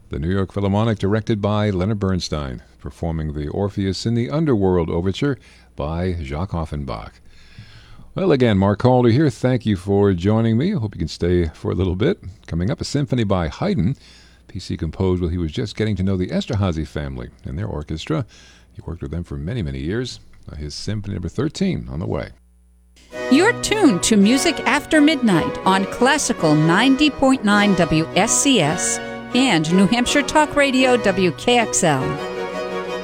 The New York Philharmonic, directed by Leonard Bernstein, performing the Orpheus in the Underworld Overture by Jacques Offenbach. Well, again, Mark Calder here. Thank you for joining me. I hope you can stay for a little bit. Coming up, a symphony by Haydn. PC composed while he was just getting to know the Esterhazy family and their orchestra. He worked with them for many, many years. His Symphony No. 13 on the way. You're tuned to Music After Midnight on Classical 90.9 WSCS and New Hampshire Talk Radio WKXL.